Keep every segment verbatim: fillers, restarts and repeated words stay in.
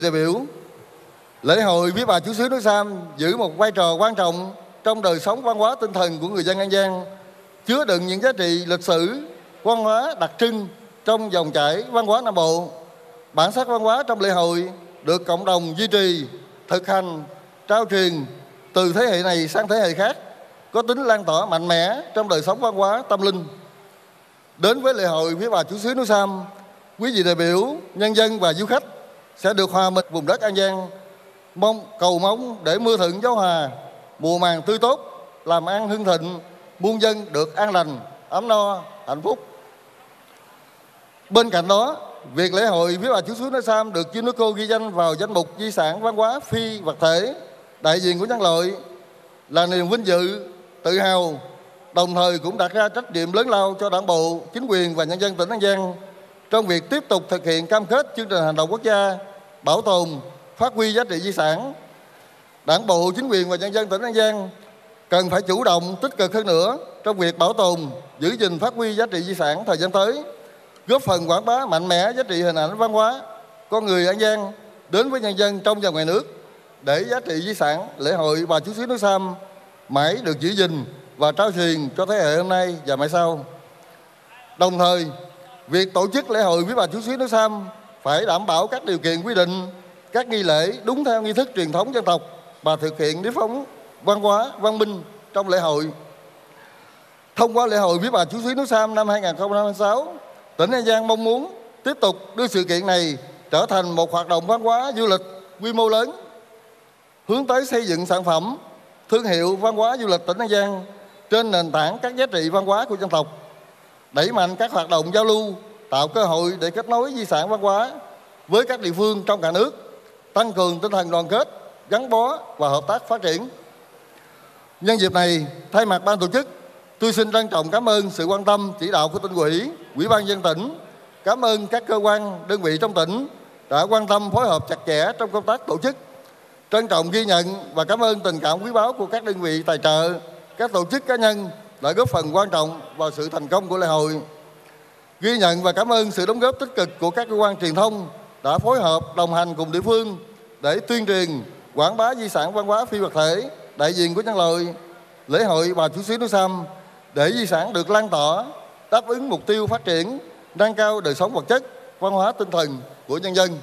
Đại biểu, lễ hội Vía Bà Chúa Xứ Núi Sam giữ một vai trò quan trọng trong đời sống văn hóa tinh thần của người dân An Giang, chứa đựng những giá trị lịch sử, văn hóa đặc trưng trong dòng chảy văn hóa Nam Bộ. Bản sắc văn hóa trong lễ hội được cộng đồng duy trì, thực hành, trao truyền từ thế hệ này sang thế hệ khác, có tính lan tỏa mạnh mẽ trong đời sống văn hóa tâm linh. Đến với lễ hội Vía Bà Chúa Xứ Núi Sam, quý vị đại biểu, nhân dân và du khách sẽ được hòa mình vùng đất An Giang, mong cầu mong để mưa thuận gió hòa, mùa màng tươi tốt, làm ăn hưng thịnh, muôn dân được an lành, ấm no, hạnh phúc. Bên cạnh đó, việc lễ hội Vía Bà Chúa Xứ Núi Sam được UNESCO ghi danh vào danh mục di sản văn hóa phi vật thể đại diện của nhân loại là niềm vinh dự, tự hào, đồng thời cũng đặt ra trách nhiệm lớn lao cho Đảng bộ, chính quyền và nhân dân tỉnh An Giang trong việc tiếp tục thực hiện cam kết chương trình hành động quốc gia bảo tồn, phát huy giá trị di sản. Đảng bộ, chính quyền và nhân dân tỉnh An Giang cần phải chủ động, tích cực hơn nữa trong việc bảo tồn, giữ gìn, phát huy giá trị di sản thời gian tới, góp phần quảng bá mạnh mẽ giá trị hình ảnh văn hóa con người An Giang đến với nhân dân trong và ngoài nước, để giá trị di sản lễ hội Bà Chúa Xứ Núi Sam mãi được giữ gìn và trao truyền cho thế hệ hôm nay và mai sau. Đồng thời, việc tổ chức lễ hội Vía Bà Chúa Xứ Núi Sam phải đảm bảo các điều kiện quy định, các nghi lễ đúng theo nghi thức truyền thống dân tộc và thực hiện nếp sống văn hóa, văn minh trong lễ hội. Thông qua lễ hội Vía Bà Chúa Xứ Núi Sam năm hai nghìn không trăm hai mươi sáu, tỉnh An Giang mong muốn tiếp tục đưa sự kiện này trở thành một hoạt động văn hóa du lịch quy mô lớn, hướng tới xây dựng sản phẩm, thương hiệu văn hóa du lịch tỉnh An Giang trên nền tảng các giá trị văn hóa của dân tộc, đẩy mạnh các hoạt động giao lưu, tạo cơ hội để kết nối di sản văn hóa với các địa phương trong cả nước, tăng cường tinh thần đoàn kết, gắn bó và hợp tác phát triển. Nhân dịp này, thay mặt ban tổ chức, tôi xin trân trọng cảm ơn sự quan tâm chỉ đạo của Tỉnh ủy, Ủy ban nhân dân tỉnh, cảm ơn các cơ quan, đơn vị trong tỉnh đã quan tâm phối hợp chặt chẽ trong công tác tổ chức. Trân trọng ghi nhận và cảm ơn tình cảm quý báu của các đơn vị tài trợ, các tổ chức cá nhân đã góp phần quan trọng vào sự thành công của lễ hội. Ghi nhận và cảm ơn sự đóng góp tích cực của các cơ quan truyền thông đã phối hợp đồng hành cùng địa phương để tuyên truyền, quảng bá di sản văn hóa phi vật thể đại diện của nhân loại, lễ hội Bà Chúa Xứ Núi Sam, để di sản được lan tỏa, đáp ứng mục tiêu phát triển, nâng cao đời sống vật chất, văn hóa tinh thần của nhân dân.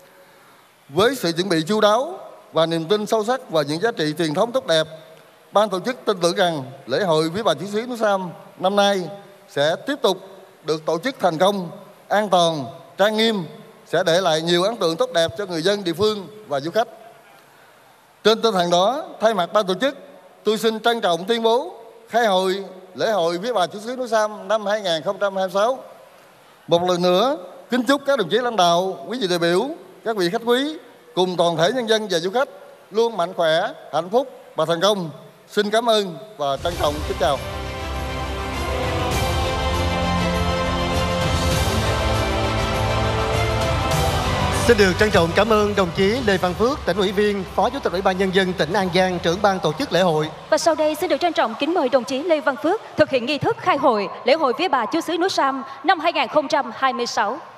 Với sự chuẩn bị chu đáo và niềm tin sâu sắc vào những giá trị truyền thống tốt đẹp, ban tổ chức tin tưởng rằng lễ hội Vía Bà Chúa Xứ Núi Sam năm nay sẽ tiếp tục được tổ chức thành công, an toàn, trang nghiêm, sẽ để lại nhiều ấn tượng tốt đẹp cho người dân địa phương và du khách. Trên tinh thần đó, thay mặt ban tổ chức, tôi xin trân trọng tuyên bố khai hội lễ hội Vía Bà Chúa Xứ Núi Sam năm hai nghìn không trăm hai mươi sáu. Một lần nữa, kính chúc các đồng chí lãnh đạo, quý vị đại biểu, các vị khách quý cùng toàn thể nhân dân và du khách luôn mạnh khỏe, hạnh phúc và thành công. Xin cảm ơn và trân trọng kính chào. Xin được trân trọng cảm ơn đồng chí Lê Văn Phước, tỉnh ủy viên, Phó Chủ tịch Ủy ban Nhân dân tỉnh An Giang, trưởng ban tổ chức lễ hội. Và sau đây xin được trân trọng kính mời đồng chí Lê Văn Phước thực hiện nghi thức khai hội lễ hội Vía Bà Chúa Xứ Núi Sam năm hai nghìn không trăm hai mươi sáu.